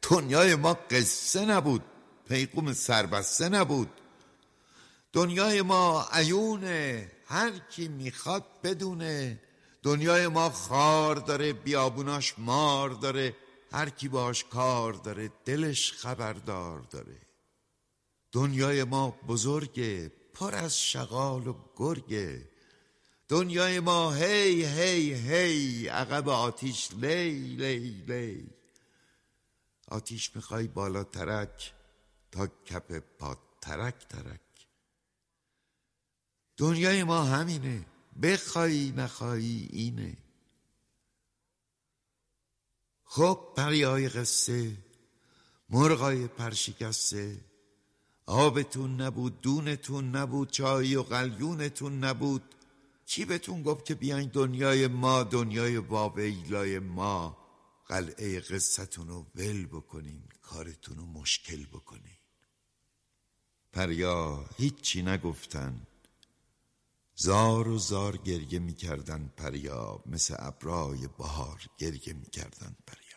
دنیای ما قصه نبود، پیغام سربسته نبود. دنیای ما عیونه، هر کی میخواد بدونه. دنیای ما خار داره، بیابوناش مار داره، هر کی باش کار داره دلش خبردار داره. دنیای ما بزرگه، پر از شغال و گرگه. دنیای ما هی هی هی، عقب آتیش لی لی لی. آتیش میخوای بالا ترک، تا کپ پا ترک ترک. دنیای ما همینه، بخوای نخوای اینه. خب پریای قصه، مرغای پرشکسته، آبتون نبود، دونتون نبود، چای و قلیونتون نبود. کی بهتون گفت که بیاین دنیای ما، دنیای واویلای ما، قلعه قصتون رو ول بکنین، کارتون رو مشکل بکنین؟ پریا هیچی نگفتن، زار و زار گریه میکردن. پریا مثل ابرای بهار گریه میکردن. پریا